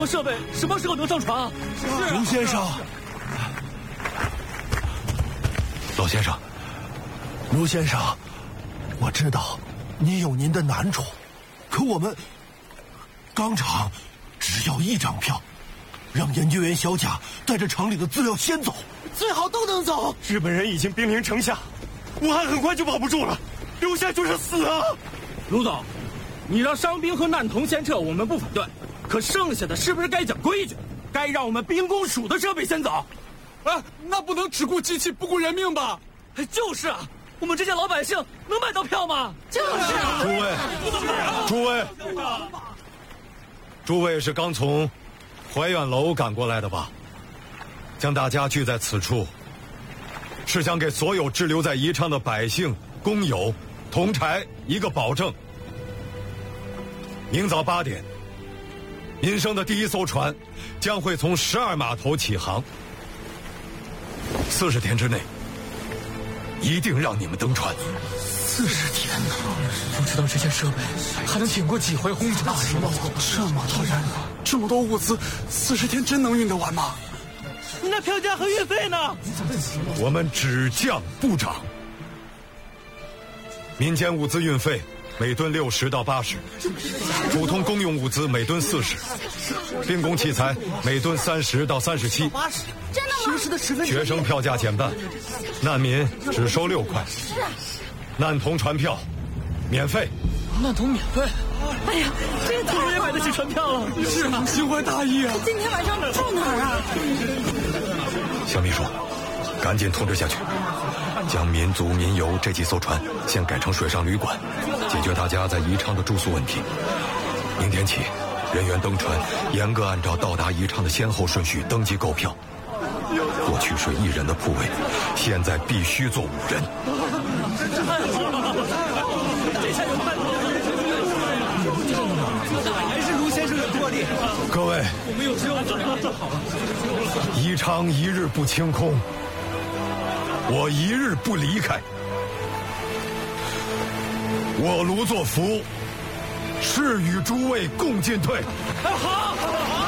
设备什么时候能上船啊？ 卢先生， 老先生， 卢先生，我知道你有您的难处，可我们钢厂只要1张票，让研究员小贾带着厂里的资料先走，最好都能走。 日本人已经兵临城下，武汉很快就保不住了，留下就是死啊！ 卢总，你让伤兵和难童先撤，我们不反对。可剩下的是不是该讲规矩？该让我们兵工署的设备先走。 那不能只顾机器不顾人命吧？ 就是啊，我们这些老百姓能买到票吗？就是啊。 诸位是刚从怀远楼赶过来的吧？将大家聚在此处，是想给所有滞留在宜昌的百姓、工友、同柴一个保证：明早8点。民生的第1艘船将会从12码头起航，40天之内一定让你们登船。 40天呢？不知道这些设备还能挺过几回轰炸？这么多人，这么多物资，40天真能运得完吗？ 那票价和运费呢？ 我们只降不涨，民间物资运费每吨60到80，普通公用物资每吨40，兵工器材每吨30到37。 真的吗？ 平时的10分之一。 学生票价减半，难民只收6块。 是啊。 难童船票免费。 难童免费？ 哎呀，这太我也买得起船票了。 是啊，心怀大义啊！ 今天晚上住哪儿啊？ 小秘书，赶紧通知下去，将民族民游这几艘船先改成水上旅馆，解决大家在宜昌的住宿问题。明天起，人员登船严格按照到达宜昌的先后顺序登记购票。过去是1人的铺位，现在必须坐5人。 这下有办法。还是卢先生有魄力。 各位， 我们有希望了。 宜昌一日不清空，我一日不离开。我卢作孚，誓与诸位共进退。 好。